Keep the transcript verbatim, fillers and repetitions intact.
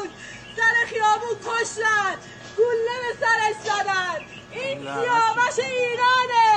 خیابون سر خیابون کشتن، گوله به سرش زدن. این سیاوش ایرانه.